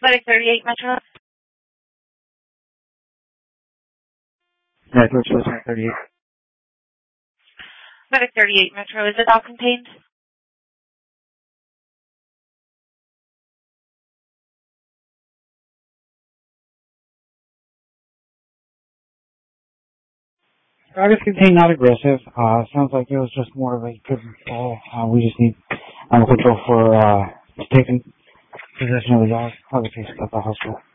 Medic 38 Metro. Metro 38. Medic 38 Metro, is the dog contained? Dog is contained, not aggressive. Sounds like it was just more of a good ball. We just need animal control for taking possession of the dog. I'll have the case at the hospital.